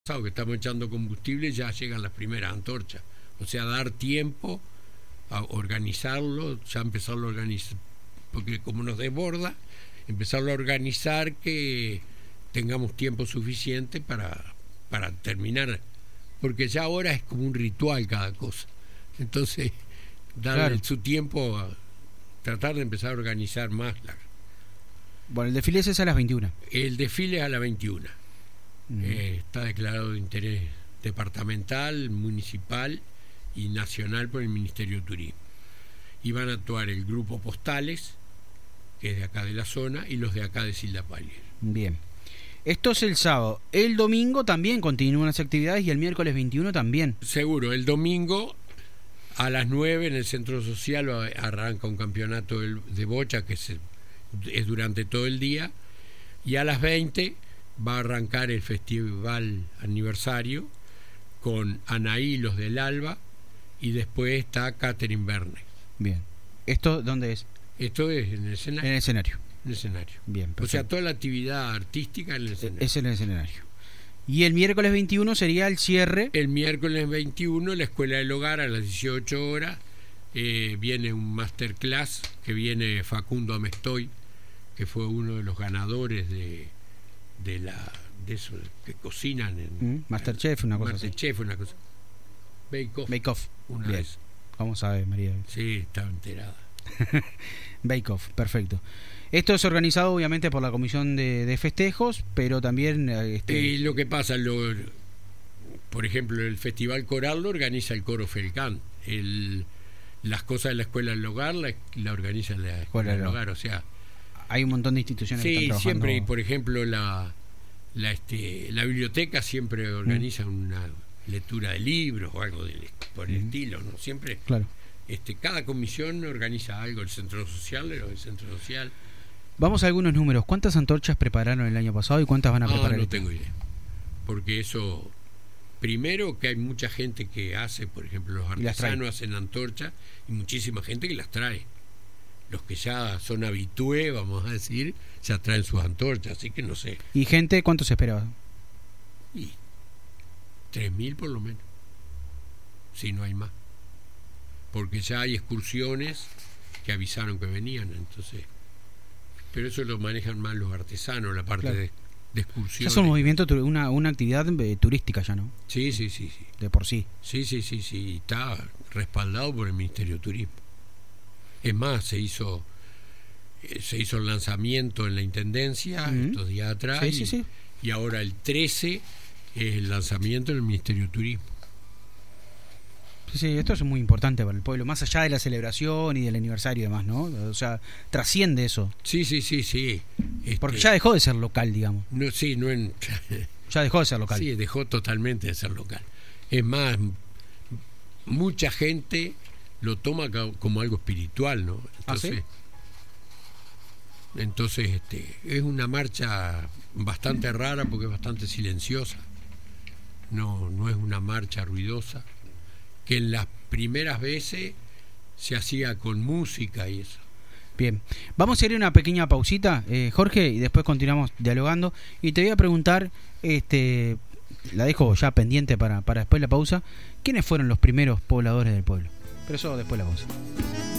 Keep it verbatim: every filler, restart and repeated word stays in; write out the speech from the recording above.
que estamos echando combustible, ya llegan las primeras antorchas. O sea, dar tiempo a organizarlo, ya empezarlo a organizar, porque como nos desborda, empezarlo a organizar que tengamos tiempo suficiente para, para terminar, porque ya ahora es como un ritual cada cosa. Entonces, darle claro. su tiempo a tratar de empezar a organizar más. La... Bueno, el desfile es a las veintiuna. El desfile es a las veintiuna. Mm. Eh, está declarado de interés departamental, municipal y nacional por el Ministerio de Turismo. Y van a actuar el grupo Postales, que es de acá de la zona, y los de acá de Sildapallier. Bien. Esto es el sábado. El domingo también continúan las actividades y el miércoles veintiuno también. Seguro, el domingo a las nueve en el Centro Social arranca un campeonato de bocha que es, es durante todo el día, y a las veinte va a arrancar el festival aniversario con Anaí, los del Alba, y después está Catherine Bernes. Bien. ¿Esto dónde es? Esto es en el escenario. En el escenario. En el escenario. Bien, perfecto. O sea, toda la actividad artística en el escenario. Es en el escenario. Y el miércoles veintiuno sería el cierre. El miércoles veintiuno, la Escuela del Hogar a las dieciocho horas. Eh, viene un masterclass que viene Facundo Amestoy, que fue uno de los ganadores de, de la de eso que cocinan en mm, Masterchef, una cosa Masterchef, así. una cosa. Bake Off. Bake Off. Una Bien. vez. ¿Cómo sabe, María? Sí, estaba enterada. Bake Off, perfecto. Esto es organizado obviamente por la Comisión de, de Festejos, pero también... Este... Y lo que pasa, lo, por ejemplo, el Festival Coral lo organiza el Coro Felcán. El, las cosas de la Escuela del Hogar la, la organiza la Escuela del Hogar. O sea, hay un montón de instituciones sí, que están trabajando. Siempre, y por ejemplo, la, la, este, la biblioteca siempre organiza mm. una lectura de libros o algo de, por el mm. estilo, ¿no? Siempre... Claro. Este, cada comisión organiza algo, el Centro Social, el Centro Social... Vamos a algunos números. ¿Cuántas antorchas prepararon el año pasado y cuántas van a preparar? Ah, no tengo idea. Porque eso, primero que hay mucha gente que hace, por ejemplo, los artesanos hacen antorchas y muchísima gente que las trae. Los que ya son habitué, vamos a decir, ya traen sus antorchas, así que no sé. ¿Y gente cuánto se esperaba? Y tres mil por lo menos, si no hay más. Porque ya hay excursiones que avisaron que venían, entonces... Pero eso lo manejan más los artesanos, la parte claro. de, de excursiones. Ya es un movimiento, una, una actividad eh, turística ya, ¿no? Sí, sí, sí, sí. De por sí. Sí, sí, sí, sí. Está respaldado por el Ministerio de Turismo. Es más, se hizo eh, se hizo el lanzamiento en la Intendencia uh-huh. estos días atrás. Sí, y, sí, sí. y ahora el trece es el lanzamiento en el Ministerio de Turismo. Sí, sí, esto es muy importante para el pueblo, más allá de la celebración y del aniversario y demás, ¿no? O sea, trasciende eso. Sí, sí, sí, sí. Este, Porque ya dejó de ser local, digamos. No, sí, no en... ya dejó de ser local. Sí, dejó totalmente de ser local. Es más, mucha gente lo toma como algo espiritual, ¿no? Entonces, ¿Ah, sí? entonces este, es una marcha bastante rara porque es bastante silenciosa. No, no es una marcha ruidosa. Que en las primeras veces se hacía con música y eso. Bien, vamos a ir a una pequeña pausita, eh, Jorge, y después continuamos dialogando. Y te voy a preguntar, este, la dejo ya pendiente para, para después la pausa, ¿quiénes fueron los primeros pobladores del pueblo? Pero eso después de la pausa.